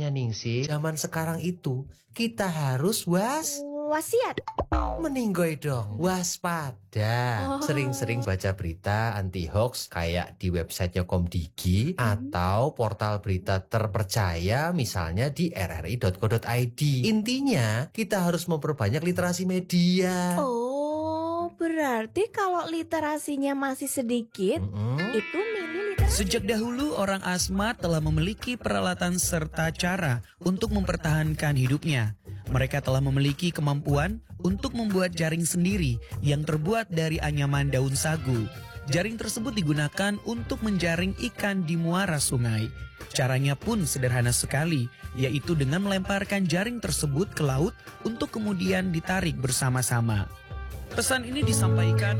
Makanya Ningsih, zaman sekarang itu kita harus Wasiat. meninggoy dong, waspada. Sering-sering baca berita anti hoax kayak di websitenya Komdigi atau portal berita terpercaya misalnya di rri.co.id. Intinya kita harus memperbanyak literasi media. Oh, berarti kalau literasinya masih sedikit, itu milih literasi. Sejak dahulu orang Asmat telah memiliki peralatan serta cara untuk mempertahankan hidupnya. Mereka telah memiliki kemampuan untuk membuat jaring sendiri yang terbuat dari anyaman daun sagu. Jaring tersebut digunakan untuk menjaring ikan di muara sungai. Caranya pun sederhana sekali, yaitu dengan melemparkan jaring tersebut ke laut untuk kemudian ditarik bersama-sama. Pesan ini disampaikan